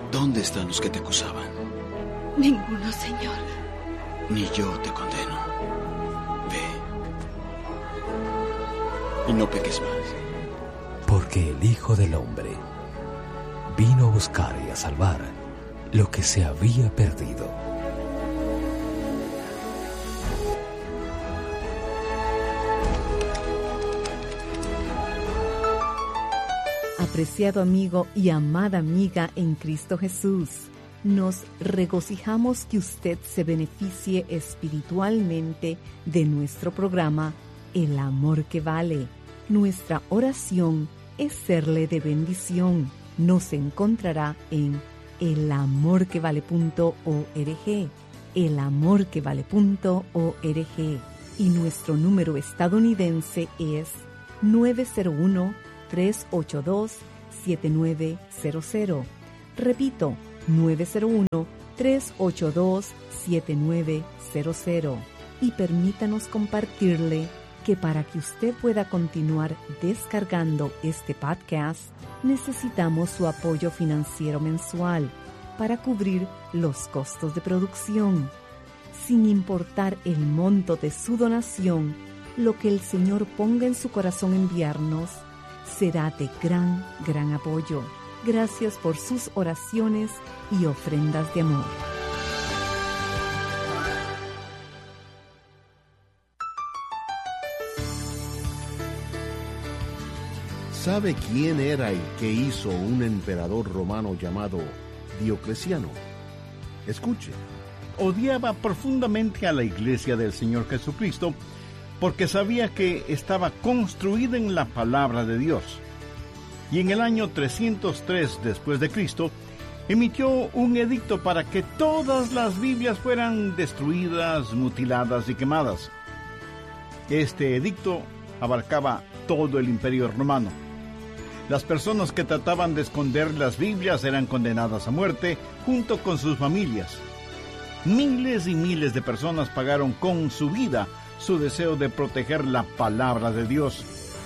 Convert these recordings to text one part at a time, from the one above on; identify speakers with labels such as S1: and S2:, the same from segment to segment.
S1: ¿Dónde están los que te acusaban?
S2: Ninguno, Señor.
S1: Ni yo te condeno. Ve. Y no peques más.
S3: Porque el Hijo del Hombre vino a buscar y a salvar lo que se había perdido.
S4: Apreciado amigo y amada amiga en Cristo Jesús, nos regocijamos que usted se beneficie espiritualmente de nuestro programa El Amor que Vale. Nuestra oración es serle de bendición. Nos encontrará en elamorquevale.org, elamorquevale.org, y nuestro número estadounidense es 901-382-7900. Repito, 901-382-7900. Y permítanos compartirle que para que usted pueda continuar descargando este podcast, necesitamos su apoyo financiero mensual para cubrir los costos de producción. Sin importar el monto de su donación, lo que el Señor ponga en su corazón enviarnos será de gran apoyo. Gracias por sus oraciones y ofrendas de amor.
S5: ¿Sabe quién era el que hizo un emperador romano llamado Diocleciano? Escuche.
S6: Odiaba profundamente a la Iglesia del Señor Jesucristo porque sabía que estaba construida en la palabra de Dios. Y en el año 303 después de Cristo, emitió un edicto para que todas las Biblias fueran destruidas, mutiladas y quemadas. Este edicto abarcaba todo el Imperio Romano. Las personas que trataban de esconder las Biblias eran condenadas a muerte junto con sus familias. Miles y miles de personas pagaron con su vida su deseo de proteger la palabra de Dios.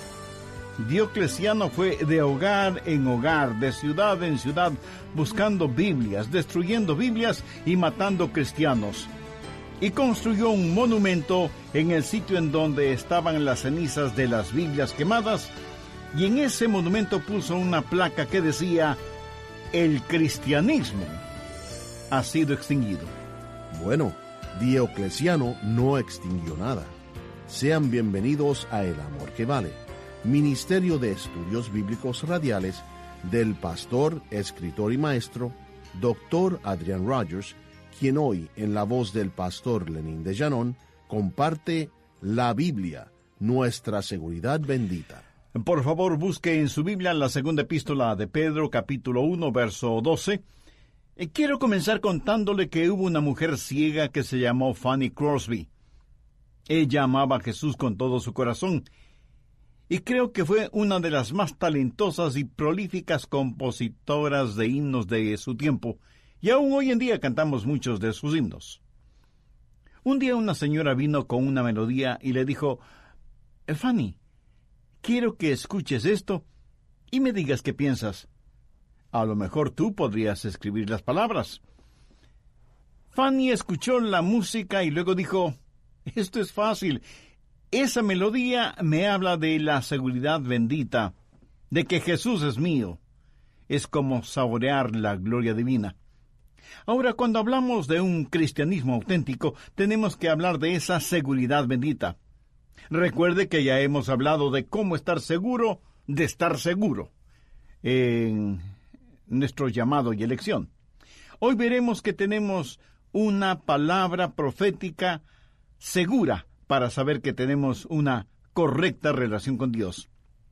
S6: Diocleciano fue de hogar en hogar, de ciudad en ciudad, buscando Biblias, destruyendo Biblias y matando cristianos. Y construyó un monumento en el sitio en donde estaban las cenizas de las Biblias quemadas, y en ese monumento puso una placa que decía: el cristianismo ha sido extinguido.
S5: Bueno, Diocleciano no extinguió nada. Sean bienvenidos a El Amor que Vale, Ministerio de Estudios Bíblicos Radiales del pastor, escritor y maestro, Dr. Adrian Rogers, quien hoy, en la voz del pastor Lenín de Llanón, comparte la Biblia, nuestra seguridad bendita.
S6: Por favor, busque en su Biblia la segunda epístola de Pedro, capítulo 1, verso 12. Quiero comenzar contándole que hubo una mujer ciega que se llamó Fanny Crosby. Ella amaba a Jesús con todo su corazón, y creo que fue una de las más talentosas y prolíficas compositoras de himnos de su tiempo, y aún hoy en día cantamos muchos de sus himnos. Un día una señora vino con una melodía y le dijo: Fanny, quiero que escuches esto y me digas qué piensas. A lo mejor tú podrías escribir las palabras. Fanny escuchó la música y luego dijo: esto es fácil. Esa melodía me habla de la seguridad bendita, de que Jesús es mío. Es como saborear la gloria divina. Ahora, cuando hablamos de un cristianismo auténtico, tenemos que hablar de esa seguridad bendita. Recuerde que ya hemos hablado de cómo estar seguro de estar seguro en nuestro llamado y elección. Hoy veremos que tenemos una palabra profética segura para saber que tenemos una correcta relación con Dios.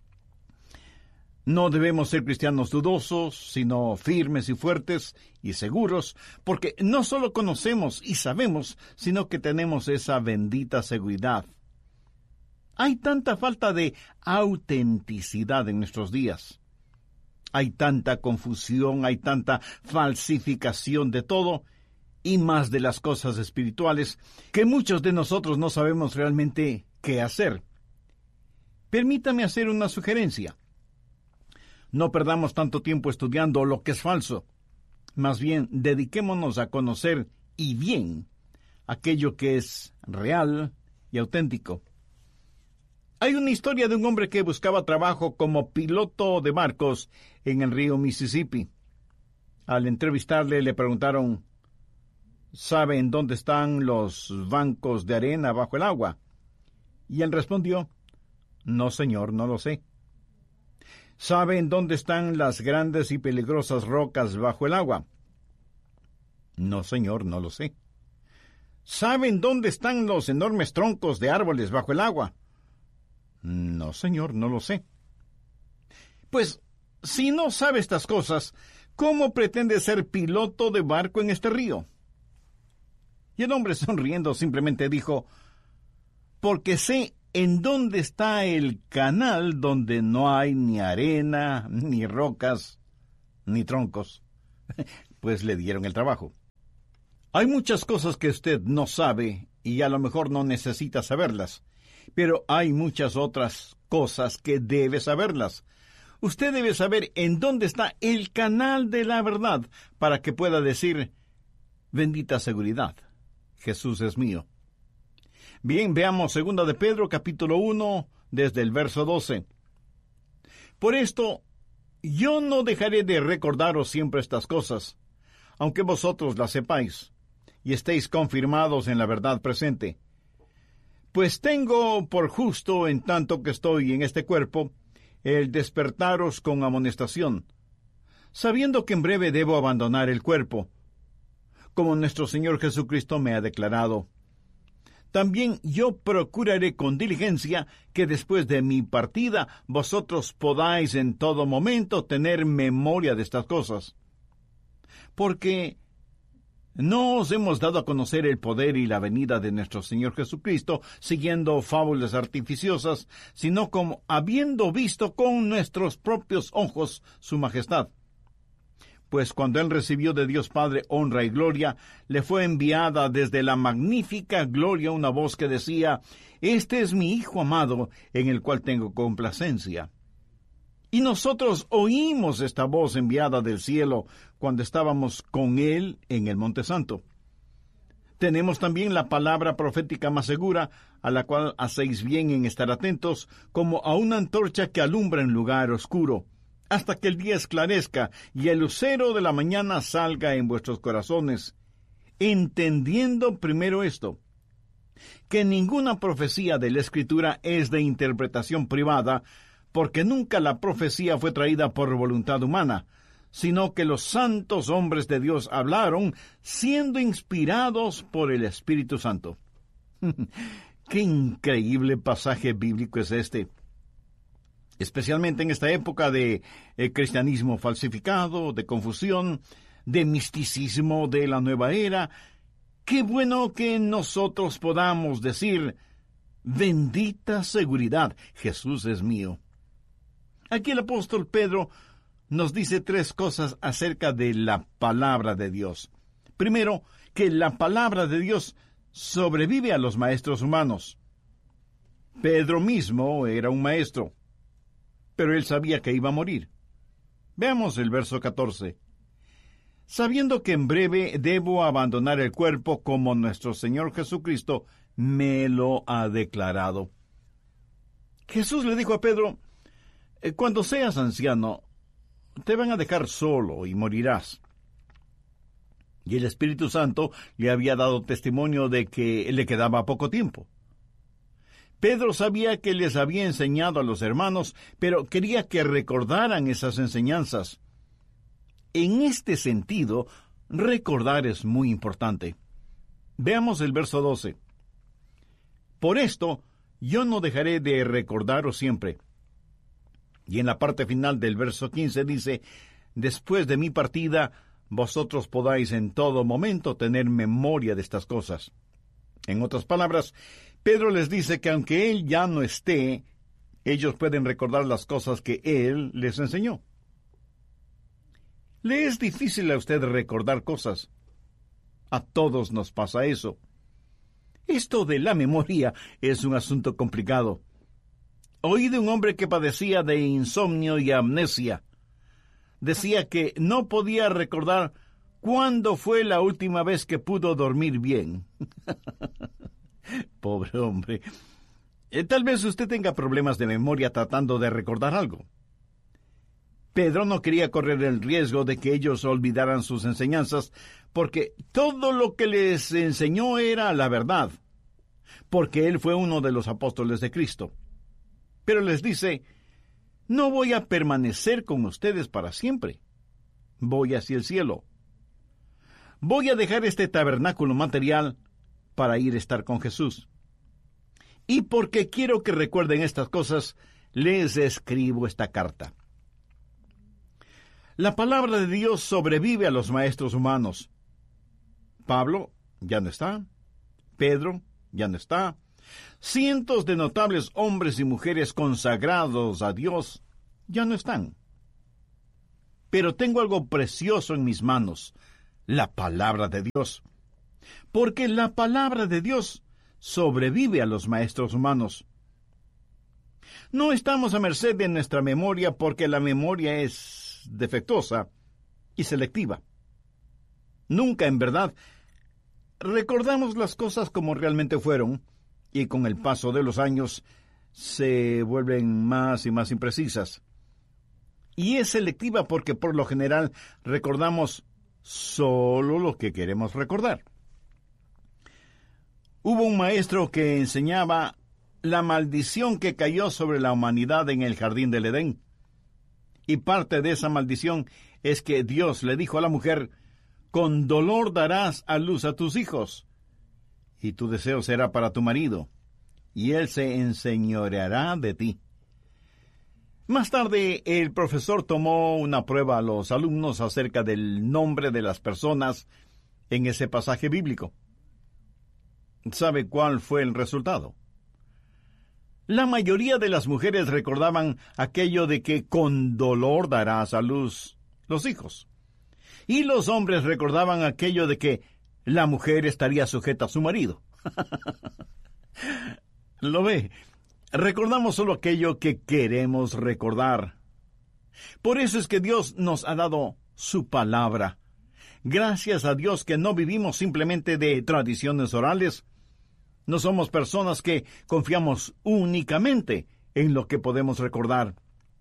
S6: No debemos ser cristianos dudosos, sino firmes y fuertes y seguros, porque no solo conocemos y sabemos, sino que tenemos esa bendita seguridad. Hay tanta falta de autenticidad en nuestros días. Hay tanta confusión, hay tanta falsificación de todo, y más de las cosas espirituales, que muchos de nosotros no sabemos realmente qué hacer. Permítame hacer una sugerencia. No perdamos tanto tiempo estudiando lo que es falso. Más bien, dediquémonos a conocer y bien aquello que es real y auténtico. Hay una historia de un hombre que buscaba trabajo como piloto de barcos en el río Mississippi. Al entrevistarle le preguntaron, ¿sabe en dónde están los bancos de arena bajo el agua? Y él respondió, no señor, no lo sé. ¿Sabe en dónde están las grandes y peligrosas rocas bajo el agua? No señor, no lo sé. ¿Sabe en dónde están los enormes troncos de árboles bajo el agua? No señor, no lo sé. Pues, si no sabe estas cosas, ¿cómo pretende ser piloto de barco en este río? Y el hombre, sonriendo, simplemente dijo, porque sé en dónde está el canal donde no hay ni arena, ni rocas, ni troncos. Pues le dieron el trabajo. Hay muchas cosas que usted no sabe y a lo mejor no necesita saberlas, pero hay muchas otras cosas que debe saberlas. Usted debe saber en dónde está el canal de la verdad para que pueda decir, bendita seguridad, Jesús es mío. Bien, veamos 2 de Pedro, capítulo 1, desde el verso 12. Por esto, yo no dejaré de recordaros siempre estas cosas, aunque vosotros las sepáis, y estéis confirmados en la verdad presente. Pues tengo por justo, en tanto que estoy en este cuerpo, el despertaros con amonestación, sabiendo que en breve debo abandonar el cuerpo, como nuestro Señor Jesucristo me ha declarado. También yo procuraré con diligencia que después de mi partida vosotros podáis en todo momento tener memoria de estas cosas. Porque no os hemos dado a conocer el poder y la venida de nuestro Señor Jesucristo siguiendo fábulas artificiosas, sino como habiendo visto con nuestros propios ojos su majestad. Pues cuando él recibió de Dios Padre honra y gloria, le fue enviada desde la magnífica gloria una voz que decía, «Este es mi Hijo amado, en el cual tengo complacencia». Y nosotros oímos esta voz enviada del cielo cuando estábamos con él en el Monte Santo. Tenemos también la palabra profética más segura, a la cual hacéis bien en estar atentos, como a una antorcha que alumbra en lugar oscuro, hasta que el día esclarezca y el lucero de la mañana salga en vuestros corazones, entendiendo primero esto, que ninguna profecía de la Escritura es de interpretación privada, porque nunca la profecía fue traída por voluntad humana, sino que los santos hombres de Dios hablaron, siendo inspirados por el Espíritu Santo. ¡Qué increíble pasaje bíblico es este! Especialmente en esta época de cristianismo falsificado, de confusión, de misticismo de la nueva era. Qué bueno que nosotros podamos decir, bendita seguridad, Jesús es mío. Aquí el apóstol Pedro nos dice 3 cosas acerca de la palabra de Dios. Primero, que la palabra de Dios sobrevive a los maestros humanos. Pedro mismo era un maestro, pero él sabía que iba a morir. Veamos el verso 14. Sabiendo que en breve debo abandonar el cuerpo como nuestro Señor Jesucristo me lo ha declarado. Jesús le dijo a Pedro, cuando seas anciano, te van a dejar solo y morirás. Y el Espíritu Santo le había dado testimonio de que le quedaba poco tiempo. Pedro sabía que les había enseñado a los hermanos, pero quería que recordaran esas enseñanzas. En este sentido, recordar es muy importante. Veamos el verso 12. Por esto, yo no dejaré de recordaros siempre. Y en la parte final del verso 15 dice, después de mi partida, vosotros podáis en todo momento tener memoria de estas cosas. En otras palabras, Pedro les dice que aunque él ya no esté, ellos pueden recordar las cosas que él les enseñó. ¿Le es difícil a usted recordar cosas? A todos nos pasa eso. Esto de la memoria es un asunto complicado. Oí de un hombre que padecía de insomnio y amnesia. Decía que no podía recordar ¿Cuándo fue la última vez que pudo dormir bien? Pobre hombre. Tal vez usted tenga problemas de memoria tratando de recordar algo. Pedro no quería correr el riesgo de que ellos olvidaran sus enseñanzas, porque todo lo que les enseñó era la verdad, porque él fue uno de los apóstoles de Cristo. Pero les dice, no voy a permanecer con ustedes para siempre. Voy hacia el cielo. Voy a dejar este tabernáculo material para ir a estar con Jesús. Y porque quiero que recuerden estas cosas, les escribo esta carta. La palabra de Dios sobrevive a los maestros humanos. Pablo ya no está. Pedro ya no está. Cientos de notables hombres y mujeres consagrados a Dios ya no están. Pero tengo algo precioso en mis manos, la palabra de Dios. Porque la palabra de Dios sobrevive a los maestros humanos. No estamos a merced de nuestra memoria porque la memoria es defectuosa y selectiva. Nunca, en verdad, recordamos las cosas como realmente fueron, y con el paso de los años se vuelven más y más imprecisas. Y es selectiva porque por lo general recordamos solo lo que queremos recordar. Hubo un maestro que enseñaba la maldición que cayó sobre la humanidad en el jardín del Edén. Y parte de esa maldición es que Dios le dijo a la mujer, con dolor darás a luz a tus hijos, y tu deseo será para tu marido, y él se enseñoreará de ti. Más tarde, el profesor tomó una prueba a los alumnos acerca del nombre de las personas en ese pasaje bíblico. ¿Sabe cuál fue el resultado? La mayoría de las mujeres recordaban aquello de que con dolor darás a luz los hijos. Y los hombres recordaban aquello de que la mujer estaría sujeta a su marido. ¿Lo ve? Recordamos solo aquello que queremos recordar. Por eso es que Dios nos ha dado su palabra. Gracias a Dios que no vivimos simplemente de tradiciones orales. No somos personas que confiamos únicamente en lo que podemos recordar.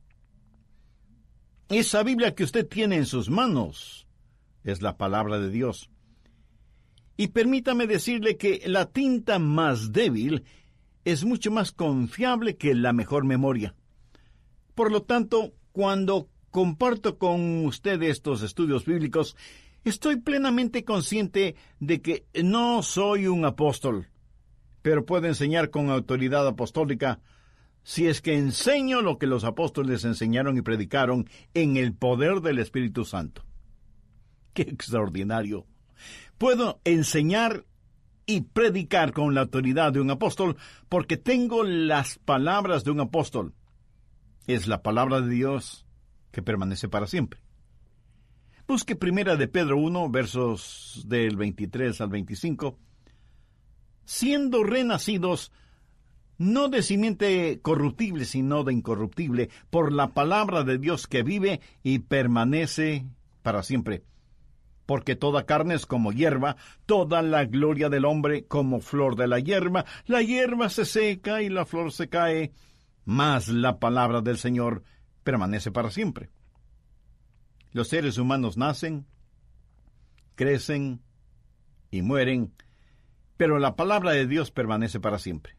S6: Esa Biblia que usted tiene en sus manos es la palabra de Dios. Y permítame decirle que la tinta más débil es mucho más confiable que la mejor memoria. Por lo tanto, cuando comparto con usted estos estudios bíblicos, estoy plenamente consciente de que no soy un apóstol, pero puedo enseñar con autoridad apostólica si es que enseño lo que los apóstoles enseñaron y predicaron en el poder del Espíritu Santo. ¡Qué extraordinario! Puedo enseñar y predicar con la autoridad de un apóstol porque tengo las palabras de un apóstol. Es la palabra de Dios que permanece para siempre. Busque 1 de Pedro 1, versos del 23 al 25. Siendo renacidos, no de simiente corruptible, sino de incorruptible, por la palabra de Dios que vive y permanece para siempre. Porque toda carne es como hierba, toda la gloria del hombre como flor de la hierba se seca y la flor se cae, mas la palabra del Señor permanece para siempre. Los seres humanos nacen, crecen y mueren, pero la palabra de Dios permanece para siempre.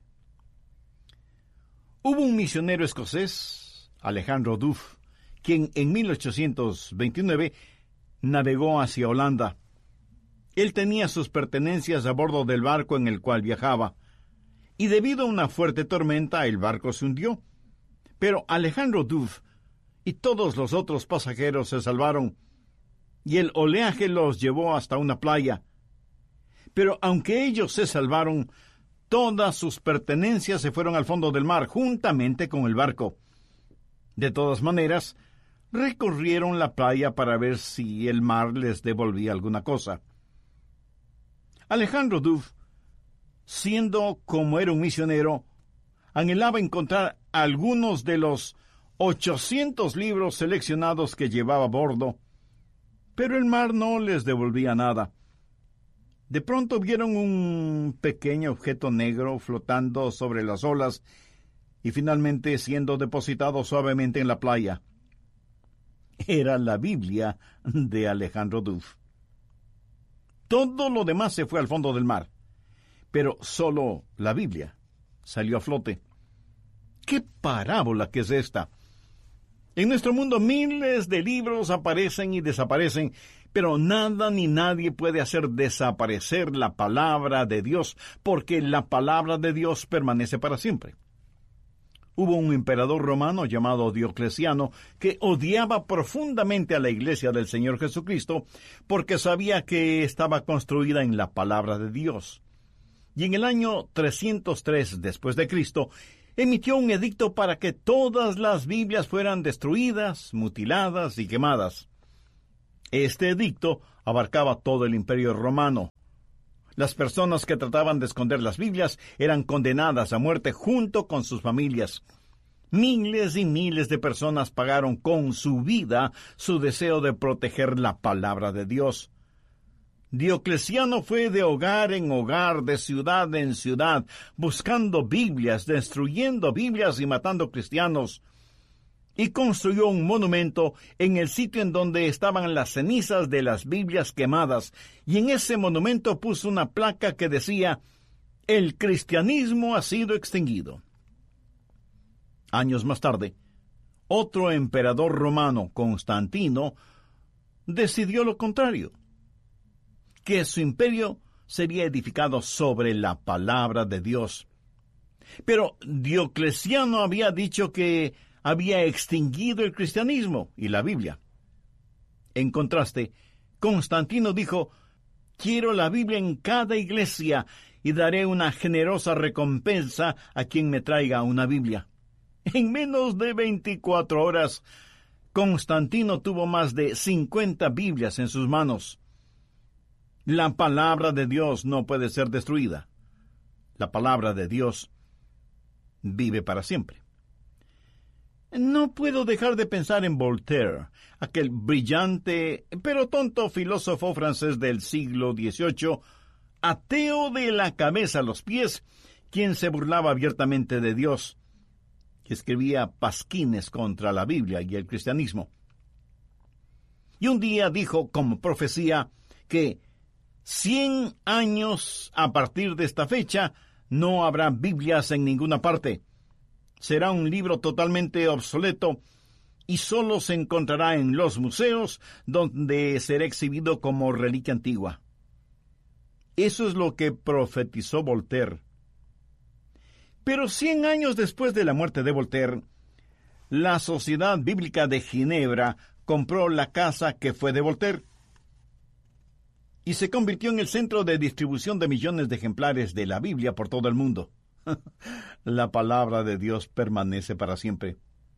S6: Hubo un misionero escocés, Alejandro Duff, quien en 1829 navegó hacia Holanda. Él tenía sus pertenencias a bordo del barco en el cual viajaba, y debido a una fuerte tormenta el barco se hundió. Pero Alejandro Duff y todos los otros pasajeros se salvaron, y el oleaje los llevó hasta una playa. Pero aunque ellos se salvaron, todas sus pertenencias se fueron al fondo del mar, juntamente con el barco. De todas maneras, recorrieron la playa para ver si el mar les devolvía alguna cosa. Alejandro Duff, siendo como era un misionero, anhelaba encontrar algunos de los 800 libros seleccionados que llevaba a bordo, pero el mar no les devolvía nada. De pronto vieron un pequeño objeto negro flotando sobre las olas y finalmente siendo depositado suavemente en la playa. Era la Biblia de Alejandro Duff. Todo lo demás se fue al fondo del mar, pero solo la Biblia salió a flote. ¡Qué parábola que es esta! En nuestro mundo miles de libros aparecen y desaparecen, pero nada ni nadie puede hacer desaparecer la palabra de Dios, porque la palabra de Dios permanece para siempre. Hubo un emperador romano llamado Diocleciano que odiaba profundamente a la Iglesia del Señor Jesucristo porque sabía que estaba construida en la palabra de Dios. Y en el año 303 después de Cristo, emitió un edicto para que todas las Biblias fueran destruidas, mutiladas y quemadas. Este edicto abarcaba todo el Imperio Romano. Las personas que trataban de esconder las Biblias eran condenadas a muerte junto con sus familias. Miles y miles de personas pagaron con su vida su deseo de proteger la palabra de Dios. Diocleciano fue de hogar en hogar, de ciudad en ciudad, buscando Biblias, destruyendo Biblias y matando cristianos. Y construyó un monumento en el sitio en donde estaban las cenizas de las Biblias quemadas, y en ese monumento puso una placa que decía: «El cristianismo ha sido extinguido». Años más tarde, otro emperador romano, Constantino, decidió lo contrario, que su imperio sería edificado sobre la palabra de Dios. Pero Diocleciano había dicho que había extinguido el cristianismo y la Biblia. En contraste, Constantino dijo: «Quiero la Biblia en cada iglesia y daré una generosa recompensa a quien me traiga una Biblia». En menos de 24 horas, Constantino tuvo más de 50 Biblias en sus manos. La palabra de Dios no puede ser destruida. La palabra de Dios vive para siempre. No puedo dejar de pensar en Voltaire, aquel brillante pero tonto filósofo francés del siglo XVIII, ateo de la cabeza a los pies, quien se burlaba abiertamente de Dios, que escribía pasquines contra la Biblia y el cristianismo. Y un día dijo como profecía que 100 años a partir de esta fecha no habrá Biblias en ninguna parte. Será un libro totalmente obsoleto y solo se encontrará en los museos, donde será exhibido como reliquia antigua. Eso es lo que profetizó Voltaire. Pero 100 años después de la muerte de Voltaire, la Sociedad Bíblica de Ginebra compró la casa que fue de Voltaire y se convirtió en el centro de distribución de millones de ejemplares de la Biblia por todo el mundo. La palabra de Dios permanece para siempre.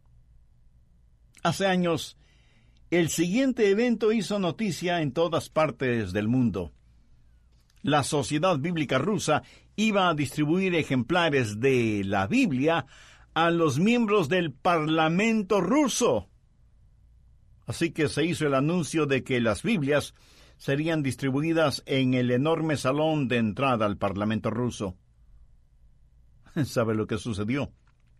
S6: Hace años, el siguiente evento hizo noticia en todas partes del mundo. La Sociedad Bíblica Rusa iba a distribuir ejemplares de la Biblia a los miembros del Parlamento ruso. Así que se hizo el anuncio de que las Biblias serían distribuidas en el enorme salón de entrada al Parlamento ruso. ¿Sabe lo que sucedió?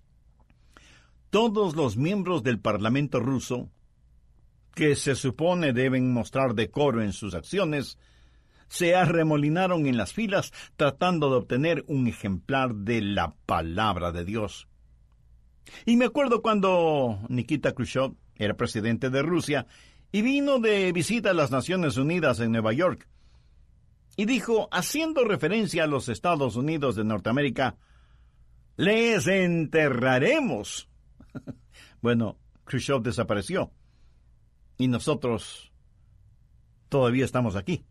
S6: Todos los miembros del Parlamento ruso, que se supone deben mostrar decoro en sus acciones, se arremolinaron en las filas tratando de obtener un ejemplar de la palabra de Dios. Y me acuerdo cuando Nikita Khrushchev era presidente de Rusia y vino de visita a las Naciones Unidas en Nueva York, y dijo, haciendo referencia a los Estados Unidos de Norteamérica: «Les enterraremos». Bueno, Khrushchev desapareció y nosotros todavía estamos aquí.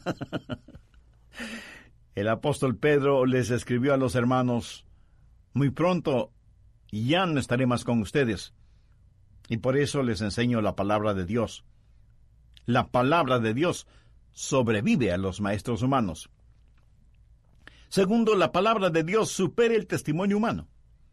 S6: El apóstol Pedro les escribió a los hermanos: «Muy pronto ya no estaré más con ustedes, y por eso les enseño la palabra de Dios». La palabra de Dios sobrevive a los maestros humanos. Segundo, la palabra de Dios supera el testimonio humano.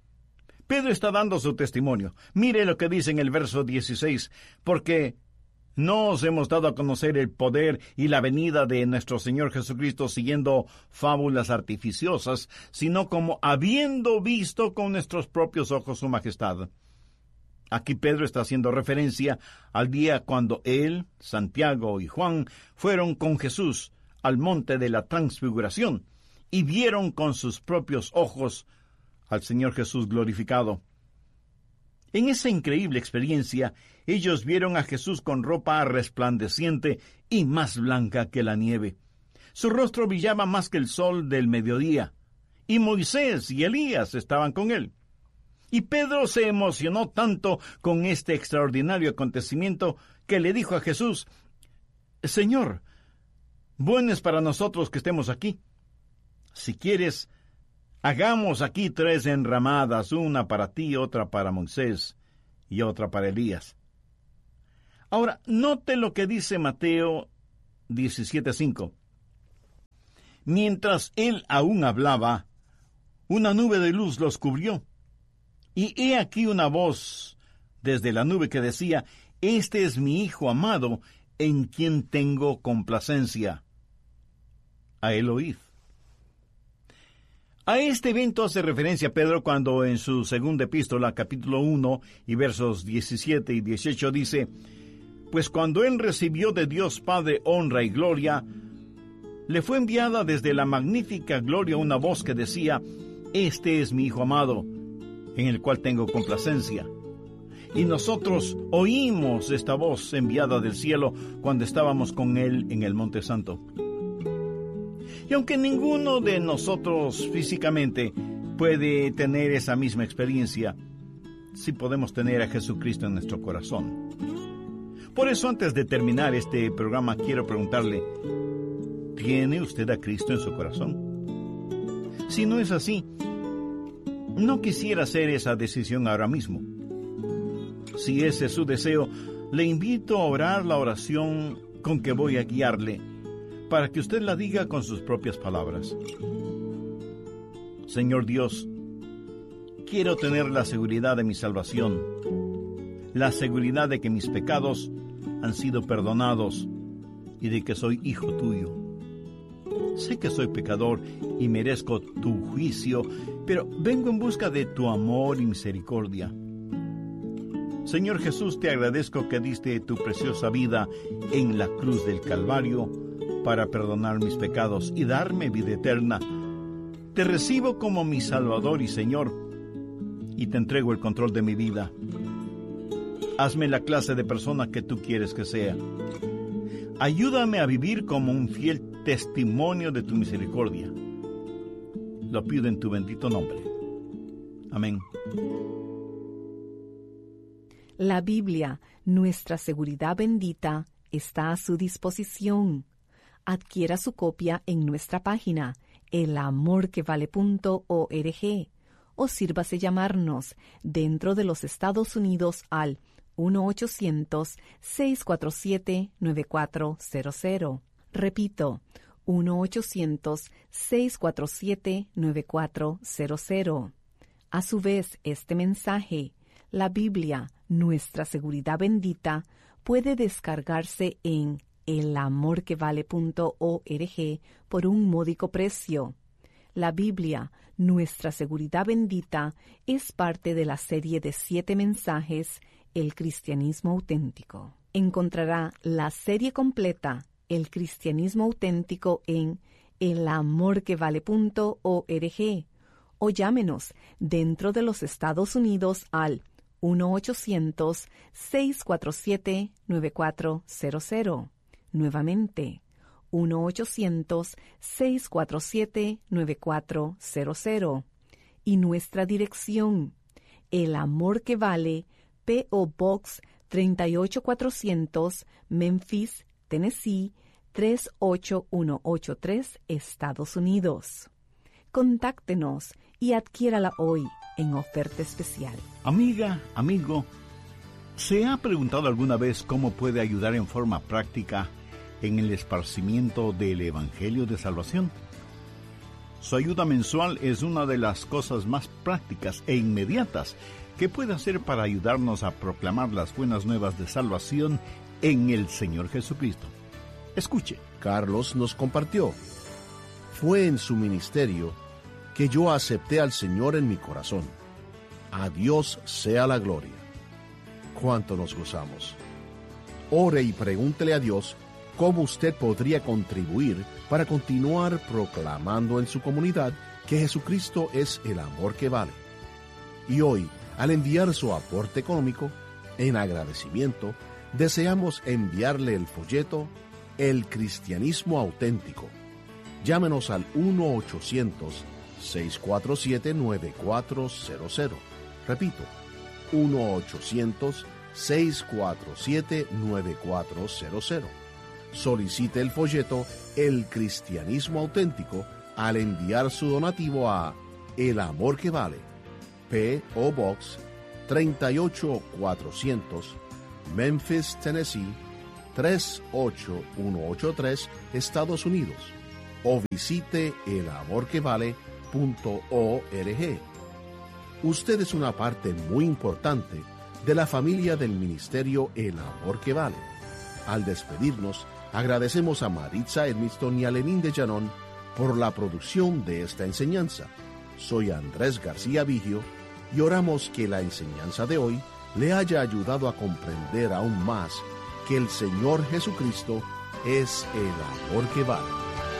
S6: Pedro está dando su testimonio. Mire lo que dice en el verso 16: «Porque No os hemos dado a conocer el poder y la venida de nuestro Señor Jesucristo siguiendo fábulas artificiosas, sino como habiendo visto con nuestros propios ojos su majestad. Aquí Pedro está haciendo referencia al día cuando él, Santiago y Juan fueron con Jesús al monte de la Transfiguración y vieron con sus propios ojos al Señor Jesús glorificado. En esa increíble experiencia, ellos vieron a Jesús con ropa resplandeciente y más blanca que la nieve. Su rostro brillaba más que el sol del mediodía, y Moisés y Elías estaban con él. Y Pedro se emocionó tanto con este extraordinario acontecimiento que le dijo a Jesús: «Señor, bueno es para nosotros que estemos aquí. Si quieres, hagamos aquí 3 enramadas, una para ti, otra para Moisés y otra para Elías». Ahora, note lo que dice Mateo 17:5. Mientras él aún hablaba, una nube de luz los cubrió. Y he aquí una voz desde la nube que decía: «Este es mi Hijo amado, en quien tengo complacencia. A él oíd». A este evento hace referencia Pedro cuando en su segunda epístola, capítulo 1, y versos 17 y 18 dice: «Pues cuando él recibió de Dios Padre honra y gloria, le fue enviada desde la magnífica gloria una voz que decía: Este es mi Hijo amado, en el cual tengo complacencia. Y nosotros oímos esta voz enviada del cielo cuando estábamos con él en el Monte Santo». Y aunque ninguno de nosotros físicamente puede tener esa misma experiencia, sí podemos tener a Jesucristo en nuestro corazón. Por eso, antes de terminar este programa, quiero preguntarle: ¿tiene usted a Cristo en su corazón? Si no es así, no quisiera hacer esa decisión ahora mismo. Si ese es su deseo, le invito a orar la oración con que voy a guiarle, para que usted la diga con sus propias palabras. Señor Dios, quiero tener la seguridad de mi salvación, la seguridad de que mis pecados han sido perdonados y de que soy hijo tuyo. Sé que soy pecador y merezco tu juicio, pero vengo en busca de tu amor y misericordia. Señor Jesús, te agradezco que diste tu preciosa vida en la cruz del Calvario para perdonar mis pecados y darme vida eterna. Te recibo como mi Salvador y Señor, y te entrego el control de mi vida. Hazme la clase de persona que tú quieres que sea. Ayúdame a vivir como un fiel testimonio de tu misericordia. Lo pido en tu bendito nombre. Amén.
S4: La Biblia, nuestra seguridad bendita, está a su disposición. Adquiera su copia en nuestra página, elamorquevale.org, o sírvase llamarnos dentro de los Estados Unidos al 1-800-647-9400. Repito, 1-800-647-9400. A su vez, este mensaje, la Biblia, nuestra seguridad bendita, puede descargarse en elamorquevale.org por un módico precio. La Biblia, nuestra seguridad bendita, es parte de la serie de 7 mensajes, El Cristianismo Auténtico. Encontrará la serie completa, El Cristianismo Auténtico, en elamorquevale.org, o llámenos dentro de los Estados Unidos al 1-800-647-9400. Nuevamente, 1-800-647-9400. Y nuestra dirección, El Amor que Vale, P.O. Box 38400, Memphis, Tennessee 38183, Estados Unidos. Contáctenos y adquiérala hoy en oferta especial.
S6: Amiga, amigo, ¿se ha preguntado alguna vez cómo puede ayudar en forma práctica en el esparcimiento del Evangelio de Salvación? Su ayuda mensual es una de las cosas más prácticas e inmediatas que puede hacer para ayudarnos a proclamar las buenas nuevas de salvación en el Señor Jesucristo. Escuche.
S5: Carlos nos compartió: fue en su ministerio que yo acepté al Señor en mi corazón. A Dios sea la gloria. ¿Cuánto nos gozamos? Ore y pregúntele a Dios cómo usted podría contribuir para continuar proclamando en su comunidad que Jesucristo es el amor que vale. Y hoy, al enviar su aporte económico, en agradecimiento, deseamos enviarle el folleto El Cristianismo Auténtico. Llámenos al 1-800-647-9400. Repito, 1-800-647-9400. Solicite el folleto El Cristianismo Auténtico al enviar su donativo a El Amor que Vale, P.O. Box 38400, Memphis, Tennessee 38183, Estados Unidos, o visite elamorquevale.org. Usted es una parte muy importante de la familia del ministerio El Amor que Vale. Al despedirnos, agradecemos a Maritza Edmiston y a Lenín de Llanón por la producción de esta enseñanza. Soy Andrés García Vigio y oramos que la enseñanza de hoy le haya ayudado a comprender aún más que el Señor Jesucristo es el amor que vale.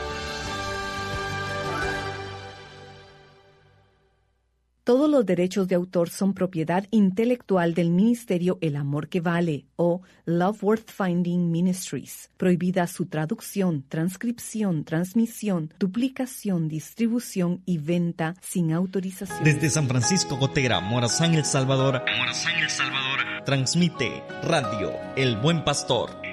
S4: Todos los derechos de autor son propiedad intelectual del Ministerio El Amor que Vale o Love Worth Finding Ministries. Prohibida su traducción, transcripción, transmisión, duplicación, distribución y venta sin autorización.
S7: Desde San Francisco Gotera, Morazán, El Salvador, transmite Radio El Buen Pastor.